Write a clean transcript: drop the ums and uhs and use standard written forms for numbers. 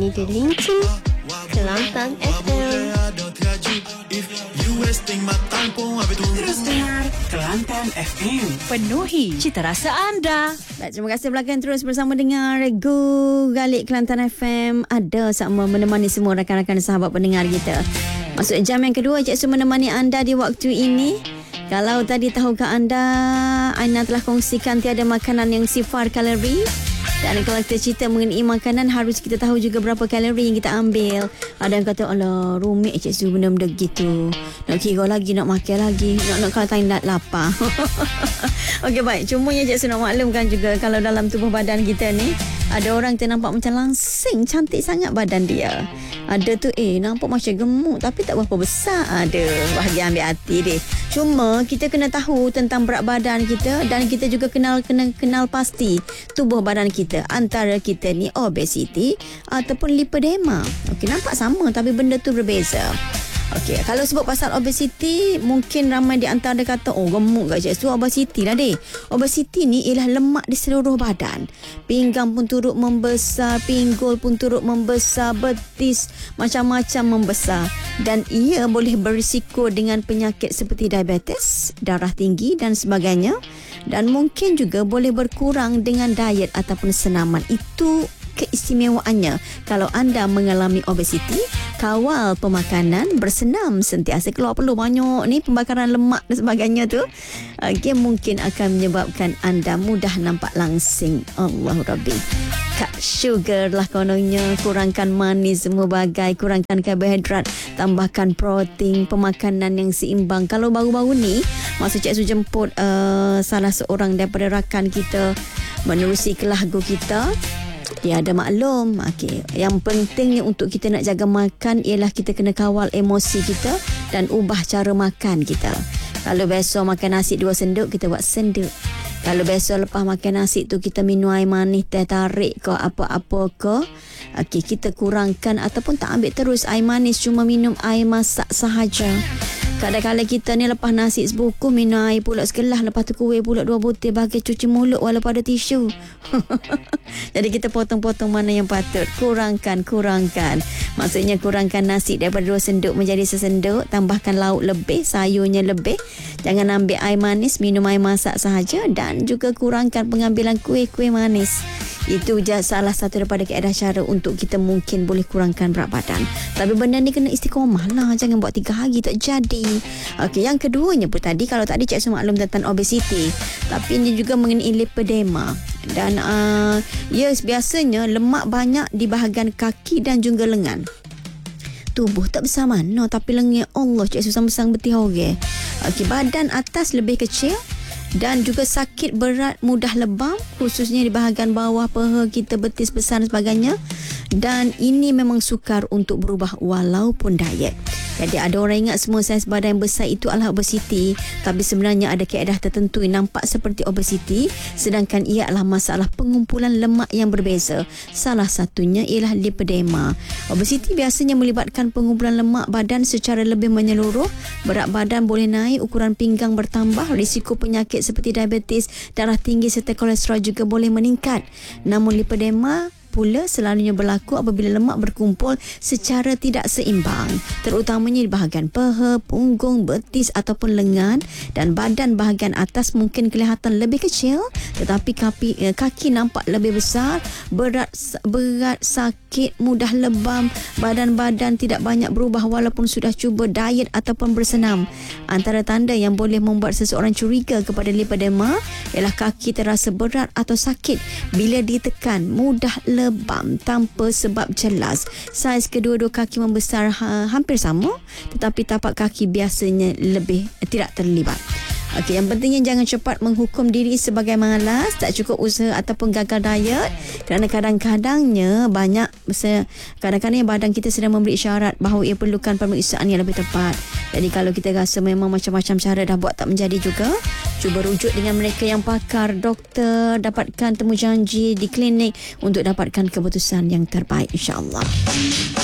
menemani gelincir Kelantan FM. Terus dengar Kelantan FM. Penuhi cita rasa anda. Baik, terima kasih belakang terus bersama dengan Regu Galik Kelantan FM. Ada sama menemani semua rakan-rakan sahabat pendengar kita. Masuk jam yang kedua, Cik Su menemani anda di waktu ini. Kalau tadi tahukah anda, Aina telah kongsikan tiada makanan yang sifar kalori. Dan kalau kita cerita mengenai makanan, harus kita tahu juga berapa kalori yang kita ambil. Ada yang kata, alah rumit Cik Su benda-benda gitu. Nak kira lagi, nak makan lagi. Nak kata nak lapar. Okey baik, cumanya Cik Su nak maklumkan juga kalau dalam tubuh badan kita ni, ada orang yang nampak macam langsing, cantik sangat badan dia. Ada tu nampak macam gemuk tapi tak berapa besar. Ada, bahagia ambil hati deh. Cuma kita kena tahu tentang berat badan kita dan kita juga kenal pasti tubuh badan kita. Antara kita ni obesiti ataupun lipedema. Okey, nampak sama tapi benda tu berbeza. Okey, kalau sebut pasal obesiti, mungkin ramai di antara kata, oh gemuk kat Cik Su, obesiti lah deh. Obesiti ni ialah lemak di seluruh badan. Pinggang pun turut membesar, pinggul pun turut membesar, betis macam-macam membesar. Dan ia boleh berisiko dengan penyakit seperti diabetes, darah tinggi dan sebagainya. Dan mungkin juga boleh berkurang dengan diet ataupun senaman. Itu keistimewaannya kalau anda mengalami obesiti. Kawal pemakanan, bersenam sentiasa, keluar perlu banyak ni pembakaran lemak dan sebagainya tu. Okay, mungkin akan menyebabkan anda mudah nampak langsing. Allah Rabbi. Cut sugar lah kononnya, kurangkan manis semua bagai, kurangkan karbohidrat, tambahkan protein, pemakanan yang seimbang. Kalau baru-baru ni masa Cik Su jemput salah seorang daripada rakan kita menerusi kelagu kita, dia ada maklum. Okey, yang pentingnya untuk kita nak jaga makan ialah kita kena kawal emosi kita dan ubah cara makan kita. Kalau besok makan nasi 2 senduk, kita buat senduk. Kalau besok lepas makan nasi tu kita minum air manis, teh tarik ke apa-apa ke, okey, kita kurangkan ataupun tak ambil terus air manis, cuma minum air masak sahaja. Kadang-kadang kita ni lepas nasi sebuku, minum air pula segelas, lepas tu kuih pula 2 butir bagi cuci mulut walaupun ada tisu. Jadi kita potong-potong mana yang patut. Kurangkan. Maksudnya kurangkan nasi daripada 2 senduk menjadi 1 senduk. Tambahkan lauk lebih, sayurnya lebih. Jangan ambil air manis, minum air masak sahaja. Dan juga kurangkan pengambilan kuih-kuih manis. Itu je salah satu daripada keadaan cara untuk kita mungkin boleh kurangkan berat badan. Tapi benda ni kena istiqomah lah. Jangan buat 3 hari tak jadi. Okey, yang keduanya pun tadi, kalau tadi Cik Su maklum tentang obesiti, tapi ini juga mengenai lipedema. Dan biasanya lemak banyak di bahagian kaki dan juga lengan. Tubuh tak besar mana, tapi lengan Allah Cik Su besar betih orang. Okey, badan atas lebih kecil dan juga sakit berat, mudah lebam, khususnya di bahagian bawah paha kita, betis besar dan sebagainya. Dan ini memang sukar untuk berubah walaupun diet. Jadi ada orang ingat semua saiz badan yang besar itu adalah obesiti, tapi sebenarnya ada keadaan tertentu yang nampak seperti obesiti, sedangkan ia adalah masalah pengumpulan lemak yang berbeza. Salah satunya ialah lipedema. Obesiti biasanya melibatkan pengumpulan lemak badan secara lebih menyeluruh. Berat badan boleh naik, ukuran pinggang bertambah, risiko penyakit seperti diabetes, darah tinggi serta kolesterol juga boleh meningkat. Namun lipedema pula selalunya berlaku apabila lemak berkumpul secara tidak seimbang, terutamanya di bahagian paha, punggung, betis ataupun lengan, dan badan bahagian atas mungkin kelihatan lebih kecil tetapi kaki nampak lebih besar, berat, sakit, mudah lebam, badan tidak banyak berubah walaupun sudah cuba diet ataupun bersenam. Antara tanda yang boleh membuat seseorang curiga kepada lipedema ialah kaki terasa berat atau sakit bila ditekan, mudah lebam tanpa sebab jelas. Saiz kedua-dua kaki membesar hampir sama, tetapi tapak kaki biasanya lebih tidak terlibat. Okey, yang pentingnya jangan cepat menghukum diri sebagai malas, tak cukup usaha ataupun gagal diet, kerana kadang-kadangnya kadang-kadang badan kita sedang memberi isyarat bahawa ia perlukan pemeriksaan yang lebih tepat. Jadi kalau kita rasa memang macam-macam cara dah buat tak menjadi juga, cuba rujuk dengan mereka yang pakar, doktor, dapatkan temu janji di klinik untuk dapatkan keputusan yang terbaik, insya-Allah.